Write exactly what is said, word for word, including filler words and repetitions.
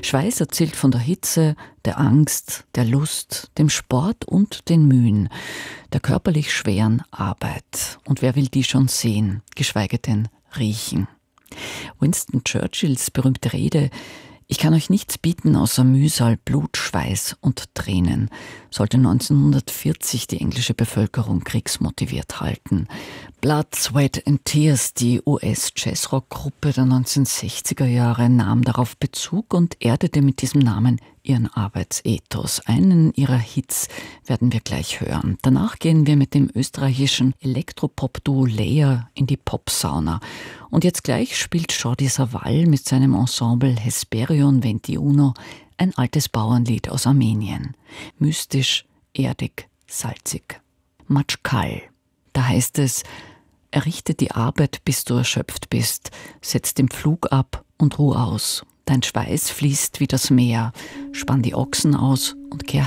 Schweiß erzählt von der Hitze, der Angst, der Lust, dem Sport und den Mühen, der körperlich schweren Arbeit. Und wer will die schon sehen, geschweige denn riechen? Winston Churchills berühmte Rede: „Ich kann euch nichts bieten außer Mühsal, Blut, Schweiß und Tränen“, sollte neunzehnhundertvierzig die englische Bevölkerung kriegsmotiviert halten. Blood, Sweat and Tears, die U S-Jazzrock-Gruppe der neunzehnhundertsechziger Jahre, nahm darauf Bezug und erdete mit diesem Namen ihren Arbeitsethos. Einen ihrer Hits werden wir gleich hören. Danach gehen wir mit dem österreichischen Elektropop-Duo Layer in die Popsauna. Und jetzt gleich spielt Jordi Savall mit seinem Ensemble Hesperion veintiuno ein altes Bauernlied aus Armenien. Mystisch, erdig, salzig. Matschkal. Da heißt es: „Errichte die Arbeit, bis du erschöpft bist. Setz den Pflug ab und ruh aus. Dein Schweiß fließt wie das Meer. Spann die Ochsen aus und kehr